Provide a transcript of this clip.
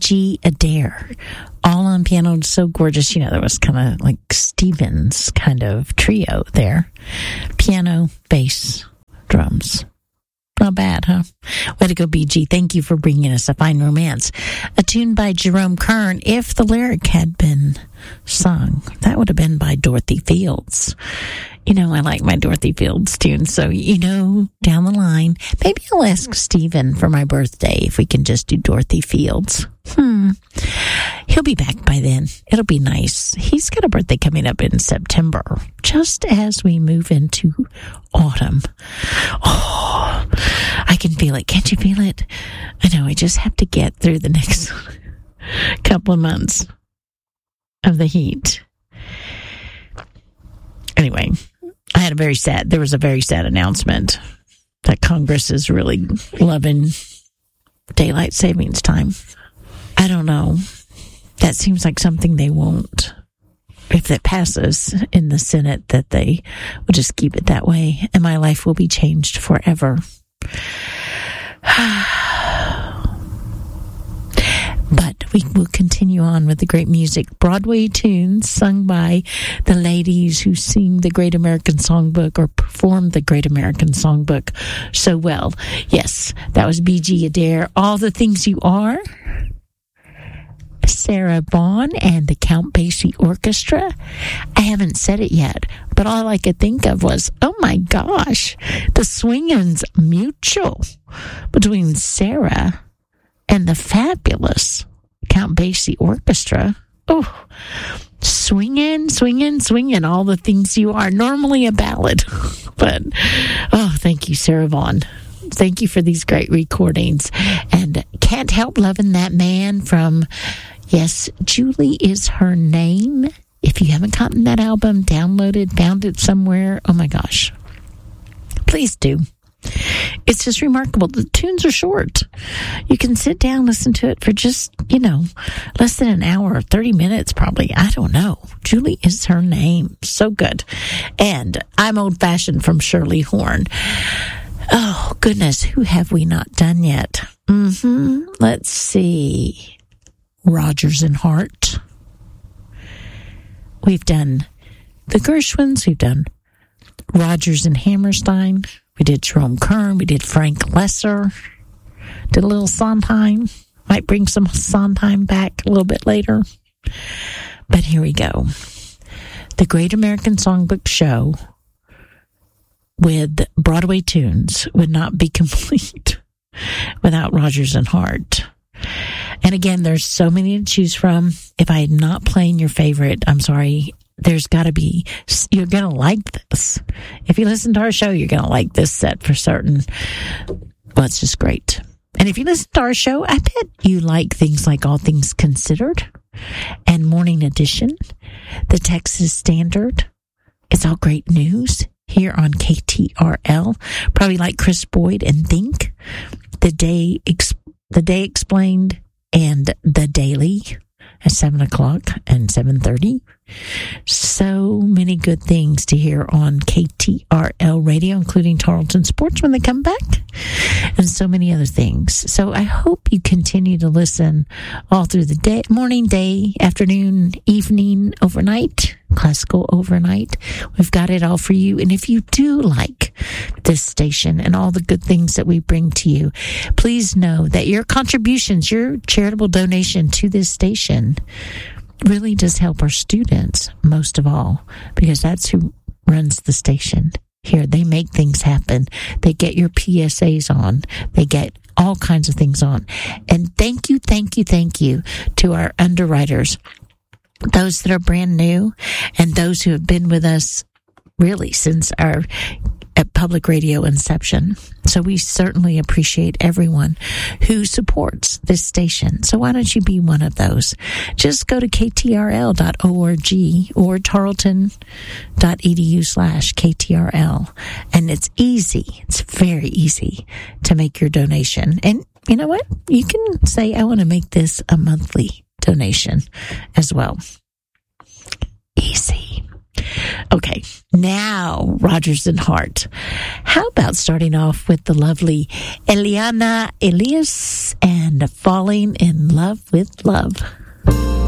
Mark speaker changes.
Speaker 1: B.G. Adair, all on piano, so gorgeous. You know, there was kind of like Stevens kind of trio there. Piano, bass, drums. Not bad, huh? Way to go, BG. Thank you for bringing us A Fine Romance. A tune by Jerome Kern. If the lyric had been sung, that would have been by Dorothy Fields. You know, I like my Dorothy Fields tunes, so, you know, down the line, maybe I'll ask Stephen for my birthday if we can just do Dorothy Fields. He'll be back by then. It'll be nice. He's got a birthday coming up in September, just as we move into autumn. Oh, I can feel it. Can't you feel it? I know. I just have to get through the next couple of months of the heat. Anyway, there was a very sad announcement that Congress is really loving daylight savings time. I don't know. That seems like something they won't, if it passes in the Senate, that they will just keep it that way, and my life will be changed forever. But we will continue on with the great music. Broadway tunes sung by the ladies who sing the Great American Songbook or perform the Great American Songbook so well. Yes, that was B.G. Adair. All the Things You Are. Sarah Vaughan and the Count Basie Orchestra. I haven't said it yet, but all I could think of was, oh my gosh, the swinging's mutual between Sarah and the fabulous Count Basie Orchestra. Oh, swinging, all the things you are. Normally a ballad, but oh, thank you, Sarah Vaughan. Thank you for these great recordings. And Can't Help Loving That Man from, yes, Julie Is Her Name. If you haven't gotten that album downloaded, found it somewhere, oh my gosh, please do. It's just remarkable. The tunes are short. You can sit down, listen to it for just, less than an hour, 30 minutes probably. I don't know. Julie Is Her Name. So good. And I'm Old Fashioned from Shirley Horn. Oh, goodness. Who have we not done yet? Let's see. Rodgers and Hart. We've done the Gershwins. We've done Rodgers and Hammerstein. We did Jerome Kern. We did Frank Lesser. Did a little Sondheim. Might bring some Sondheim back a little bit later. But here we go. The Great American Songbook Show with Broadway tunes would not be complete without Rodgers and Hart. And again, there's so many to choose from. If I am not playing your favorite, I'm sorry. There's got to be, you're going to like this. If you listen to our show, you're going to like this set for certain. Well, it's just great. And if you listen to our show, I bet you like things like All Things Considered and Morning Edition, the Texas Standard. It's all great news here on KTRL. Probably like Chris Boyd and Think, The Day Explained, and The Daily at 7 o'clock and 7:30. So many good things to hear on KTRL radio, including Tarleton Sports when they come back, and so many other things. So I hope you continue to listen all through the day, morning, day, afternoon, evening, overnight, classical overnight. We've got it all for you. And if you do like this station and all the good things that we bring to you, please know that your contributions, your charitable donation to this station really does help our students most of all, because that's who runs the station here. They make things happen. They get your PSAs on. They get all kinds of things on. And thank you to our underwriters, those that are brand new and those who have been with us really since our public radio inception. So we certainly appreciate everyone who supports this station. So why don't you be one of those? Just go to ktrl.org or tarleton.edu/KTRL. And it's easy. It's very easy to make your donation. And you know what? You can say, I want to make this a monthly donation as well. Easy. Okay, now Rodgers and Hart. How about starting off with the lovely Eliana Elias and and falling in love with love.